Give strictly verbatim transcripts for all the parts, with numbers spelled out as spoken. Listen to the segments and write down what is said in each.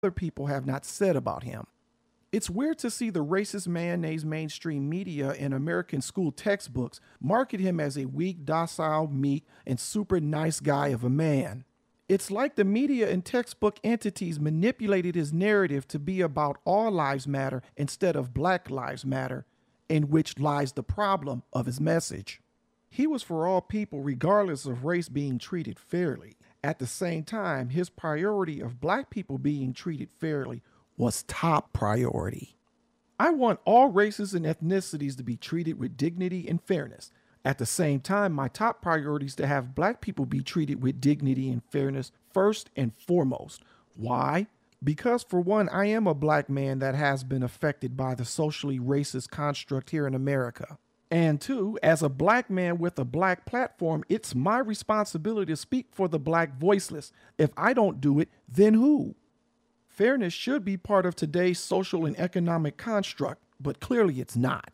other people have not said about him. It's weird to see the racist mayonnaise mainstream media and American school textbooks market him as a weak, docile, meek, and super nice guy of a man. It's like the media and textbook entities manipulated his narrative to be about all lives matter instead of Black Lives Matter, in which lies the problem of his message. He was for all people regardless of race being treated fairly. At the same time, his priority of Black people being treated fairly was top priority. I want all races and ethnicities to be treated with dignity and fairness. At the same time, my top priority is to have Black people be treated with dignity and fairness first and foremost. Why? Because for one, I am a Black man that has been affected by the socially racist construct here in America. And two, as a Black man with a Black platform, it's my responsibility to speak for the Black voiceless. If I don't do it, then who? Fairness should be part of today's social and economic construct, but clearly it's not.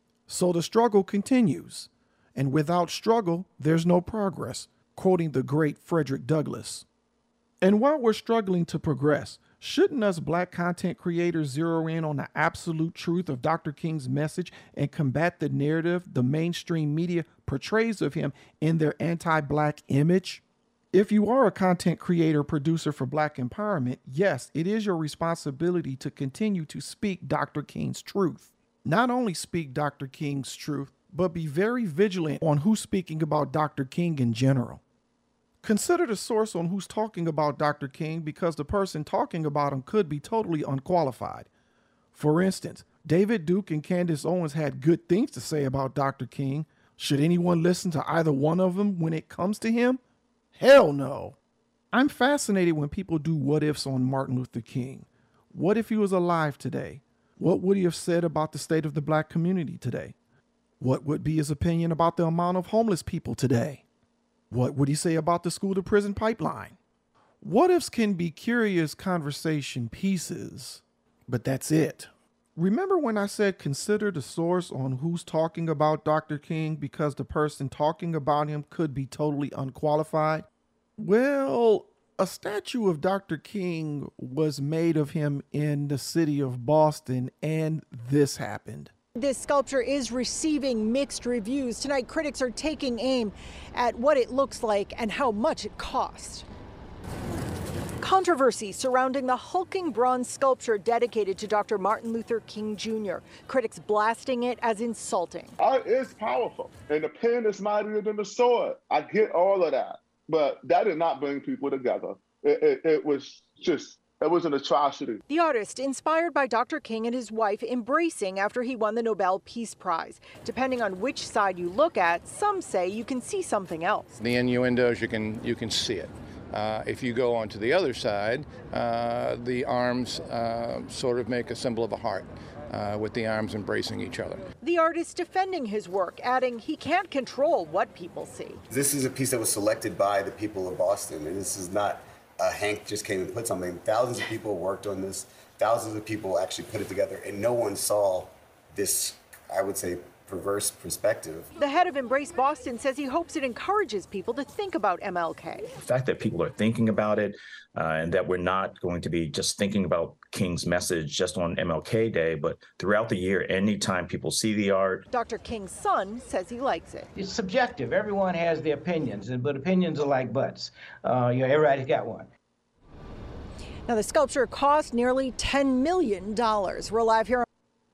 So the struggle continues. And without struggle, there's no progress, quoting the great Frederick Douglass. And while we're struggling to progress, shouldn't us Black content creators zero in on the absolute truth of Doctor King's message and combat the narrative the mainstream media portrays of him in their anti-Black image? If you are a content creator producer for Black empowerment, yes, it is your responsibility to continue to speak Doctor King's truth. Not only speak Doctor King's truth, but be very vigilant on who's speaking about Doctor King in general. Consider the source on who's talking about Doctor King, because the person talking about him could be totally unqualified. For instance, David Duke and Candace Owens had good things to say about Doctor King. Should anyone listen to either one of them when it comes to him? Hell no. I'm fascinated when people do what ifs on Martin Luther King. What if he was alive today? What would he have said about the state of the Black community today? What would be his opinion about the amount of homeless people today? What would he say about the school to prison pipeline? What ifs can be curious conversation pieces, but that's it. Remember when I said consider the source on who's talking about Doctor King because the person talking about him could be totally unqualified? Well, a statue of Doctor King was made of him in the city of Boston, and this happened. This sculpture is receiving mixed reviews. Tonight, critics are taking aim at what it looks like and how much it costs. Controversy surrounding the hulking bronze sculpture dedicated to Doctor Martin Luther King Junior Critics blasting it as insulting. Art is powerful, and the pen is mightier than the sword. I get all of that, but that did not bring people together. It, it, it was just It was an atrocity. The artist, inspired by Doctor King and his wife embracing after he won the Nobel Peace Prize. Depending on which side you look at, some say you can see something else. The innuendos, you can you can see it. Uh, if you go onto the other side, uh, the arms uh, sort of make a symbol of a heart, uh, with the arms embracing each other. The artist defending his work, adding he can't control what people see. This is a piece that was selected by the people of Boston, and this is not Uh, Hank just came and put something. Thousands of people worked on this. Thousands of people actually put it together, and no one saw this, I would say, perverse perspective. The head of Embrace Boston says he hopes it encourages people to think about M L K. The fact that people are thinking about it uh, and that we're not going to be just thinking about King's message just on M L K Day, but throughout the year, anytime people see the art. Doctor King's son says he likes it. It's subjective. Everyone has their opinions, but opinions are like butts. Uh, you know, everybody's got one. Now, the sculpture cost nearly ten million dollars. We're live here.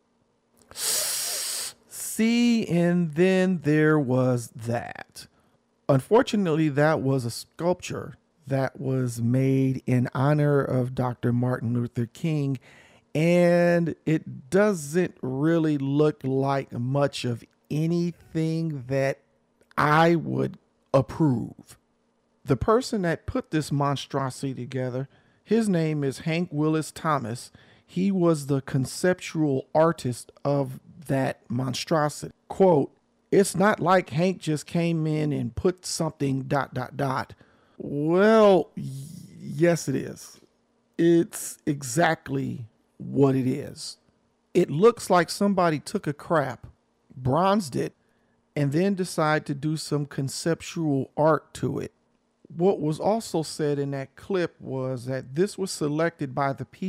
See, and then there was that. Unfortunately, that was a sculpture that was made in honor of Doctor Martin Luther King, and it doesn't really look like much of anything that I would approve. The person that put this monstrosity together, his name is Hank Willis Thomas. He was the conceptual artist of that monstrosity. Quote, "It's not like Hank just came in and put something dot dot dot." Well, y- yes it is. It's exactly what it is. It looks like somebody took a crap, bronzed it, and then decided to do some conceptual art to it. What was also said in that clip was that this was selected by the people